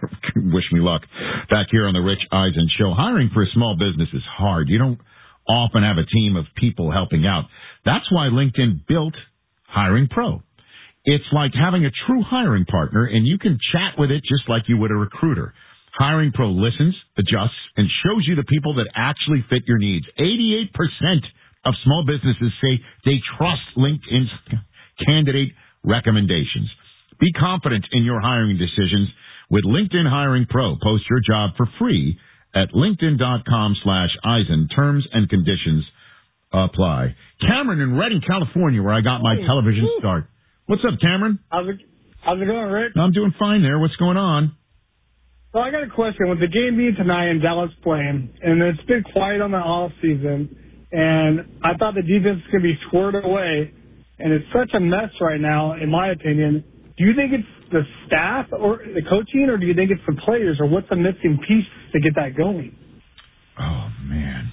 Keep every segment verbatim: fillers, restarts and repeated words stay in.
wish me luck. Back here on the Rich Eisen Show. Hiring for a small business is hard. You don't often have a team of people helping out. That's why LinkedIn built Hiring Pro. It's like having a true hiring partner, and you can chat with it just like you would a recruiter. Hiring Pro listens, adjusts, and shows you the people that actually fit your needs. eighty-eight percent of small businesses say they trust LinkedIn's candidate recommendations. Be confident in your hiring decisions with LinkedIn Hiring Pro. Post your job for free at linkedin.com slash Eisen. Terms and conditions apply. Cameron in Redding, California, where I got my television start. What's up, Cameron? How's it, how's it going, Rick? I'm doing fine there. What's going on? Well, I got a question. With the game being tonight and Dallas playing, and it's been quiet on the off season, and I thought the defense was going to be squared away, and it's such a mess right now, in my opinion. Do you think it's the staff or the coaching, or do you think it's the players, or what's the missing piece to get that going? Oh, man.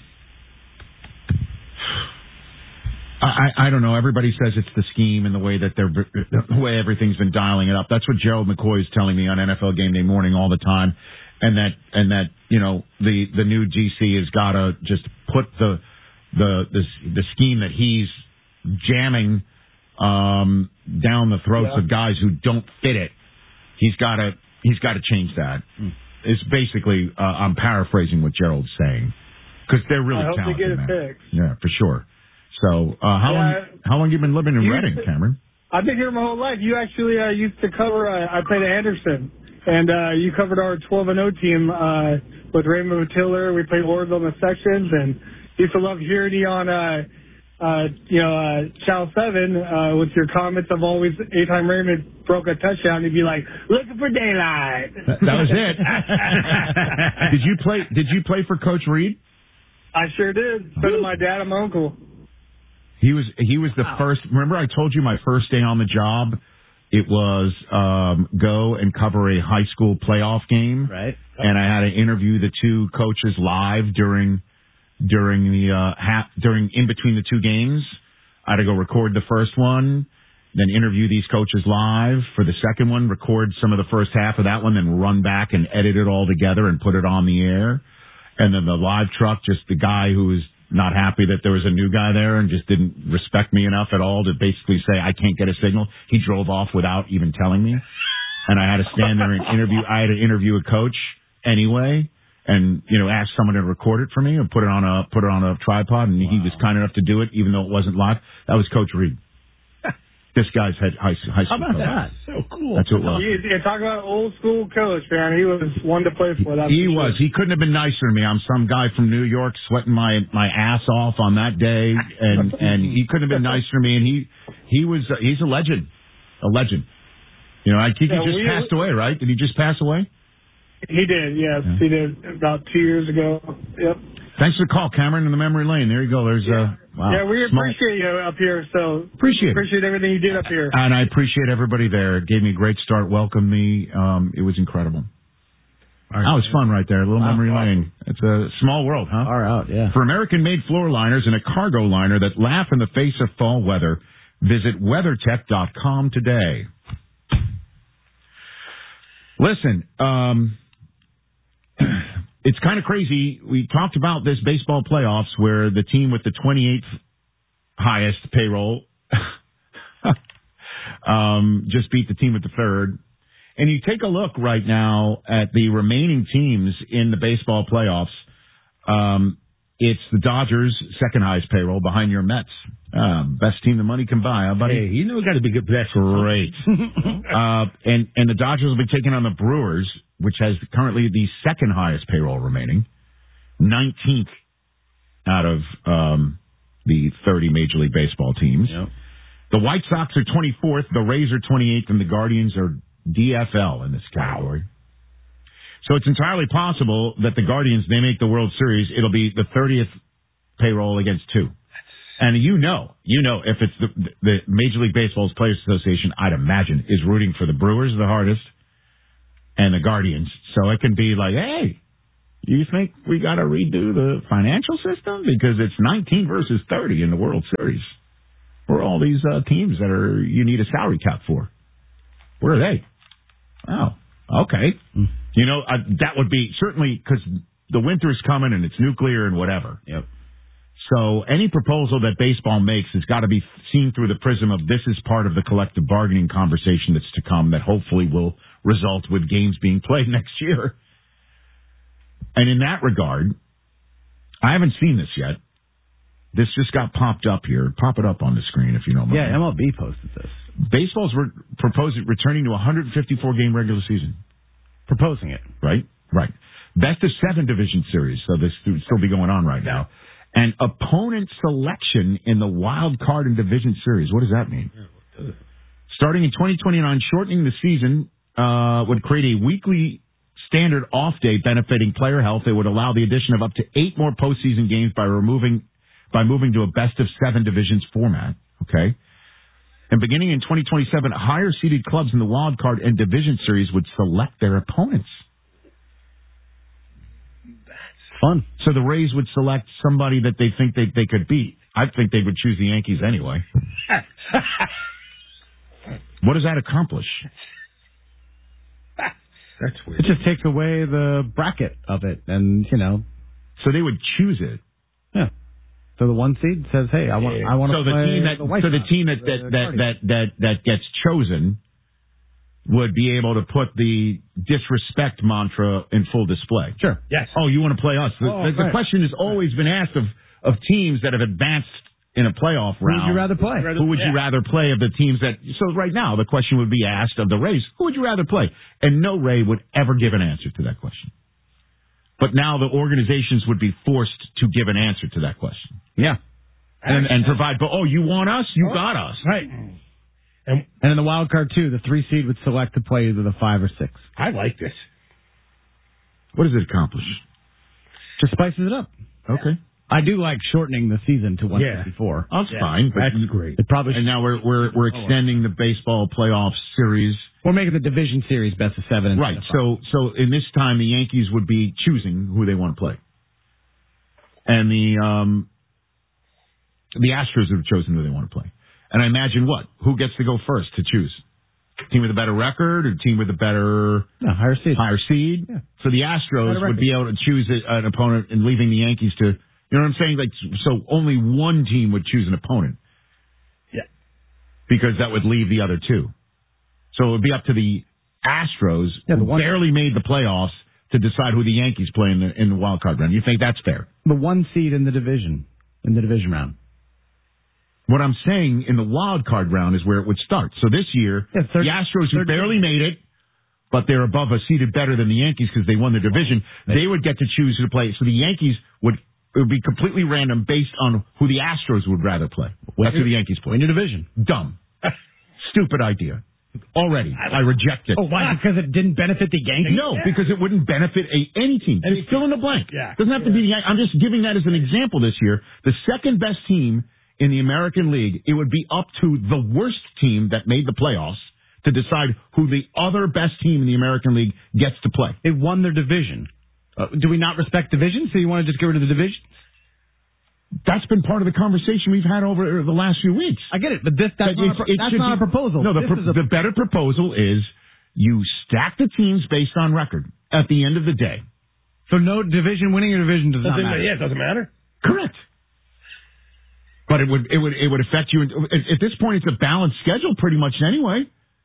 I, I don't know. Everybody says it's the scheme and the way that they're the way everything's been dialing it up. That's what Gerald McCoy is telling me on N F L Game Day Morning all the time, and that and that you know the the new G C has got to just put the the the the scheme that he's jamming um, down the throats yeah. of guys who don't fit it. He's got to he's got to change that. Mm. It's basically uh, I'm paraphrasing what Gerald's saying because they're really I hope talented. They get it man. fixed. Yeah, for sure. So, uh, how yeah, long, how long you been living in Redding, to, Cameron? I've been here my whole life. You actually, uh, used to cover, uh, I played at Anderson, and, uh, you covered our twelve and oh team, uh, with Raymond Tiller. We played Orville in the sections, and used to love hearing you on, uh, uh, you know, uh, Channel seven, uh, with your comments of always, anytime Raymond broke a touchdown, he'd be like, looking for daylight. That, that was it. Did you play, did you play for Coach Reed? I sure did. So did my dad and my uncle. He was he was the wow. first. Remember, I told you my first day on the job. It was um, go and cover a high school playoff game, right? And I had to interview the two coaches live during during the uh, half during in between the two games. I had to go record the first one, then interview these coaches live for the second one, record some of the first half of that one, then run back and edit it all together and put it on the air. And then the live truck, just the guy who was not happy that there was a new guy there and just didn't respect me enough at all to basically say I can't get a signal. He drove off without even telling me. And I had to stand there and interview. I had to interview a coach anyway and, you know, ask someone to record it for me and put it on a, put it on a tripod. And wow. he was kind enough to do it even though it wasn't live. That was Coach Reed. This guy's head high, high school. How about coach. that? So cool. That's what it was. You're talking about old school coach, man. He was one to play for. That's he for was. Sure. He couldn't have been nicer to me. I'm some guy from New York sweating my, my ass off on that day, and and he couldn't have been nicer to me. And he he was uh, he's a legend, a legend. You know, I think yeah, he just we, passed away, right? Did he just pass away? He did. Yes, yeah. He did about two years ago. Yep. Thanks for the call, Cameron, in the memory lane. There you go. There's yeah. uh wow. Yeah, we Small. appreciate you up here. So appreciate appreciate everything you did up here. And I appreciate everybody there. It gave me a great start. Welcomed me. Um, it was incredible. Right. That was fun right there. A little wow. memory lane. It's a small world, huh? Far out, yeah. For American-made floor liners and a cargo liner that laugh in the face of fall weather, visit WeatherTech dot com today. Listen, um, it's kind of crazy. We talked about this baseball playoffs where the team with the twenty-eighth highest payroll um, just beat the team with the third. And you take a look right now at the remaining teams in the baseball playoffs. Um, it's the Dodgers, second highest payroll behind your Mets. Uh, best team the money can buy, huh, buddy? Hey, you know we got to be good. That's great. uh, and, and the Dodgers will be taking on the Brewers, which has currently the second highest payroll remaining, nineteenth out of um, the thirty Major League Baseball teams. Yep. The White Sox are twenty-fourth, the Rays are twenty-eighth, and the Guardians are D F L in this category. So it's entirely possible that the Guardians, they make the World Series, it'll be the thirtieth payroll against two. And you know, you know, if it's the, the Major League Baseball's Players Association, I'd imagine, is rooting for the Brewers the hardest and the Guardians. So it can be like, hey, you think we got to redo the financial system? Because it's nineteen versus thirty in the World Series. Where are all these uh, teams that are you need a salary cap for? Where are they? Oh, okay. You know, uh, that would be certainly because the winter's coming and it's nuclear and whatever. Yep. So any proposal that baseball makes has got to be seen through the prism of this is part of the collective bargaining conversation that's to come that hopefully will result with games being played next year. And in that regard, I haven't seen this yet. This just got popped up here. Pop it up on the screen if you don't mind. Yeah, M L B posted this. Baseball's re- proposing returning to a one hundred fifty-four game regular season. Proposing it. Right? Right. Best of seven division series, so this would still be going on right now. And opponent selection in the wild card and division series. What does that mean? Starting in twenty twenty-nine, shortening the season uh, would create a weekly standard off day benefiting player health. It would allow the addition of up to eight more postseason games by removing by moving to a best of seven divisions format. Okay. And beginning in twenty twenty-seven, higher seeded clubs in the wild card and division series would select their opponents. Fun. So the Rays would select somebody that they think they, they could beat. I think they would choose the Yankees anyway. What does that accomplish? That's weird. It just takes away the bracket of it, and, you know. So they would choose it. Yeah. So the one seed says, hey, I want, I want so to the play team that, the White So the Sox, team that, the that, that, Guardians. that, that, that gets chosen would be able to put the disrespect mantra in full display. Sure. Yes. Oh, you want to play us? The, Oh, the, the right. question has always been asked of, of teams that have advanced in a playoff Who round. would you rather play? Who would you Yeah. rather play of the teams that... So right now, the question would be asked of the Rays, who would you rather play? And no Ray would ever give an answer to that question. But now the organizations would be forced to give an answer to that question. Yeah. And, and provide, but, oh, you want us? You got us. Right. And And in the wild card, too, the three seed would select to play either the five or six. I like this. What does it accomplish? Just spices it up. Okay. I do like shortening the season to one fifty-four. That's Yeah, fine. But that's great. It probably And should, now we're we're we're extending the baseball playoff series. we're making the division series best of seven. Right. So so in this time the Yankees would be choosing who they want to play. And the um the Astros would have chosen who they want to play. And I imagine what? Who gets to go first to choose? Team with a better record or team with a better no, higher seed. higher seed? Yeah. So the Astros Better would be able to choose a- an opponent and leaving the Yankees to, you know what I'm saying? Like, so only one team would choose an opponent. Yeah. Because that would leave the other two. So it would be up to the Astros, Yeah, the who one- barely made the playoffs, to decide who the Yankees play in the, in the wild card round. You think that's fair? The one seed in the division, in the division round. What I'm saying in the wild card round is where it would start. So this year, Yeah, third- the Astros who third- barely made it, but they're above a seeded better than the Yankees because they won the division, they would get to choose who to play. So the Yankees would, it would be completely random based on who the Astros would rather play. That's who the Yankees play. Win your division. Dumb. Stupid idea. Already. I reject it. Oh, why? Because it didn't benefit the Yankees? No, because it wouldn't benefit a, any team. Just fill in the blank. Yeah. Doesn't have to be the Yan- I'm just giving that as an example this year. The second best team in the American League, it would be up to the worst team that made the playoffs to decide who the other best team in the American League gets to play. They won their division. Uh, do we not respect division? So you want to just get rid of the division? That's been part of the conversation we've had over the last few weeks. I get it, but this that's, But not, a, it's- pro- it that's should not be- a proposal. No, the, This pro- is a, the better proposal is you stack the teams based on record at the end of the day. so no division winning your division does not Doesn't, matter. yeah, it doesn't matter. Correct. But it would it would it would affect you. At, at this point, it's a balanced schedule pretty much anyway.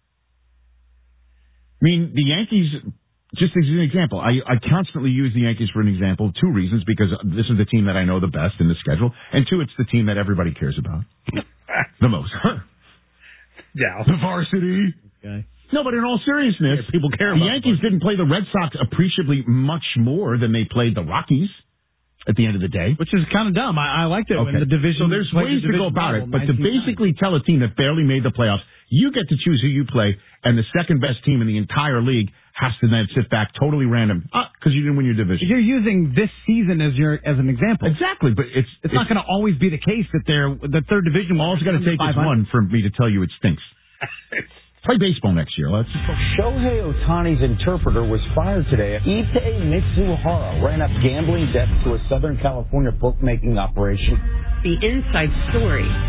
I mean, the Yankees. Just as an example, I, I constantly use the Yankees for an example. Two reasons: because this is the team that I know the best in the schedule, and two, it's the team that everybody cares about the most. Yeah. The varsity. Okay. No, but in all seriousness, Yeah, people care the about Yankees didn't play the Red Sox appreciably much more than they played the Rockies at the end of the day. Which is kind of dumb. I, I liked it when the division. So there's played ways the to go division about it, battle but to nineteen times. basically tell a team that barely made the playoffs, you get to choose who you play, and the second best team in the entire league has to then sit back totally random because you didn't win your division. You're using this season as your as an example. Exactly, but it's It's, not going to always be the case that they're the third division. all it's got to take is one for me to tell you it stinks. Play baseball next year. Let's. Shohei Ohtani's interpreter was fired today. Issei Mitsuhara ran up gambling debts to a Southern California bookmaking operation. The inside story.